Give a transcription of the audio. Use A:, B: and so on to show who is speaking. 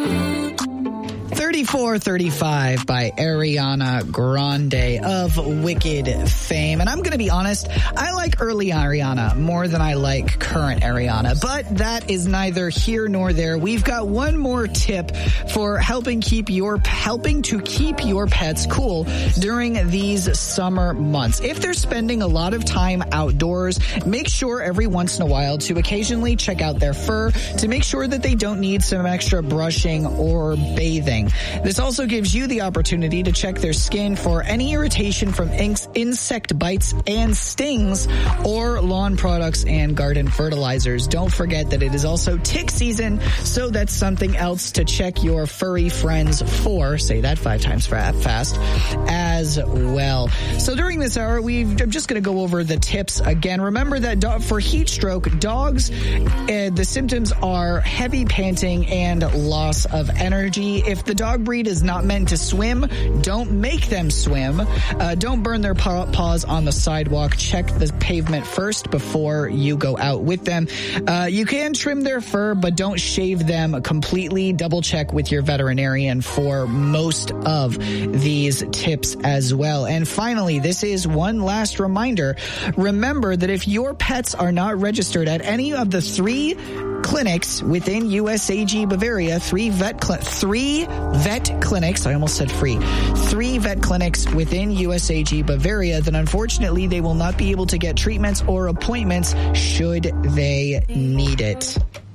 A: 3435 by Ariana Grande of Wicked fame. And I'm going to be honest, I like early Ariana more than I like current Ariana, but that is neither here nor there. We've got one more tip for helping to keep your pets cool during these summer months. If they're spending a lot of time outdoors, make sure every once in a while to occasionally check out their fur to make sure that they don't need some extra brushing or bathing. This also gives you the opportunity to check their skin for any irritation from insect bites and stings or lawn products and garden fertilizers. Don't forget that it is also tick season, so that's something else to check your furry friends for. Say that 5 times fast as well. So during this hour, I'm just going to go over the tips again. Remember that for heat stroke, dogs, the symptoms are heavy panting and loss of energy. If the dog breed is not meant to swim, don't make them swim. Don't burn their paws on the sidewalk. Check the pavement first before you go out with them. You can trim their fur, but don't shave them completely. Double check with your veterinarian for most of these tips as well. And finally, this is one last reminder. Remember that if your pets are not registered at any of the 3 clinics within USAG Bavaria, 3 vet clinics, I almost said free, 3 vet clinics within USAG Bavaria, then unfortunately they will not be able to get treatments or appointments should they need it.